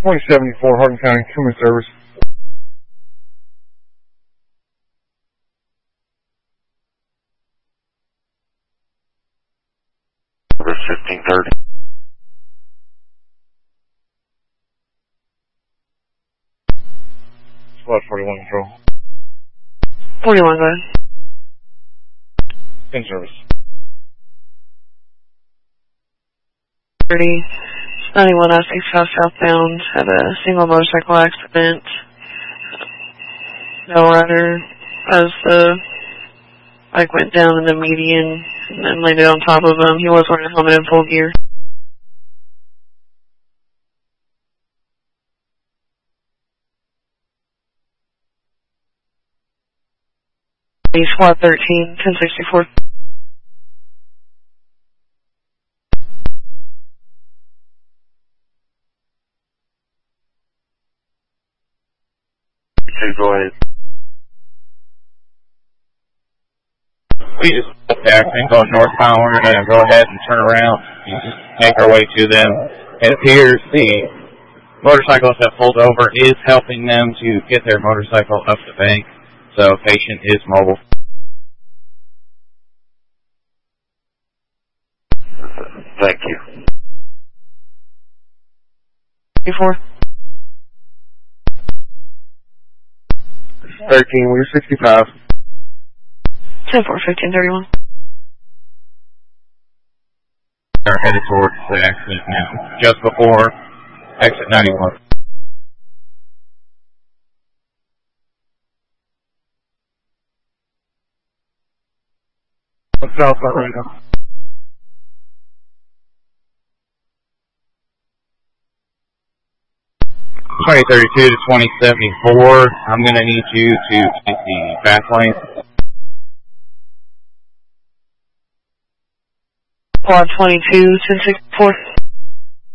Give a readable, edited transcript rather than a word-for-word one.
2074 Hardin County Human Service. Service 1530. Squad 41 control. 41, go ahead. In service. 30, 91 I-65 southbound, had a single motorcycle accident. No rider, as the bike went down in the median and then landed on top of him. He was wearing a helmet and full gear. Squad 13, 1064. Go ahead. We just back and go northbound. We're going to go ahead and turn around and just make our way to them. It appears the motorcyclist that pulled over is helping them to get their motorcycle up the bank, so patient is mobile. Thank you. 34. 13, we're 65. 10-4, 1531. They're headed towards the accident now, just before exit 91. What's south right now? Twenty 32 to 2074. I'm going to need you to take the back lane. Quad 22, 1064.